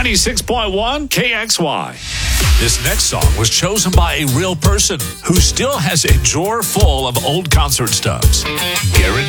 96.1 KXY. This next song was chosen by a real person who still has a drawer full of old concert stubs. Guaranteed